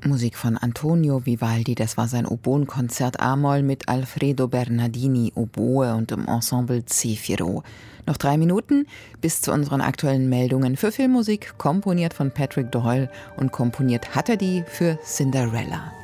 Musik von Antonio Vivaldi, das war sein Oboenkonzert A-Moll mit Alfredo Bernardini, Oboe und im Ensemble Zefiro. Noch 3 Minuten bis zu unseren aktuellen Meldungen für Filmmusik, komponiert von Patrick Doyle und komponiert hat er die für Cinderella.